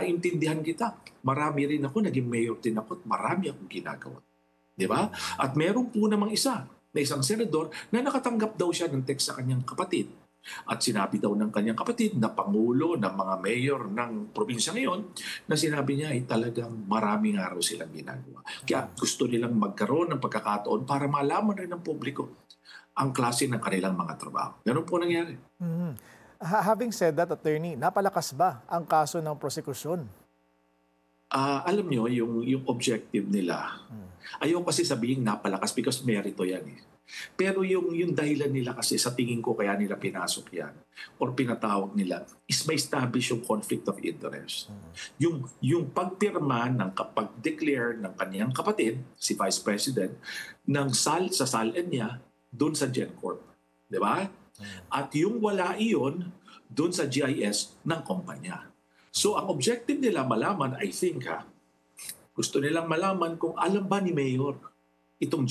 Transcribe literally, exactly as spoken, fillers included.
naintindihan kita. Marami rin ako, naging mayor din ako at marami akong ginagawa. Di ba? At meron po namang isa, na isang senador, na nakatanggap daw siya ng text sa kanyang kapatid. At sinabi daw ng kanyang kapatid na pangulo ng mga mayor ng probinsya ngayon na sinabi niya ay talagang maraming araw silang ginagawa. Kaya gusto nilang magkaroon ng pagkakataon para malaman rin ng publiko ang klase ng kanilang mga trabaho. Ganun po nangyari. Mhm. Ha- Having said that, attorney, napalakas ba ang kaso ng prosekusyon? Ah, alam nyo, yung, yung objective nila, ayaw kasi sabihin napalakas because merito yan eh. Pero yung, yung dahilan nila kasi sa tingin ko kaya nila pinasok yan or pinatawag nila is may establish yung conflict of interest. Yung, yung pagpirma ng kapag-declare ng kaniyang kapatid, si Vice President, ng sal sa salin niya doon sa GenCorp. Di ba? At yung wala iyon doon sa G I S ng kumpanya. So ang objective nila malaman, I think ha, gusto nilang malaman kung alam ba ni Mayor itong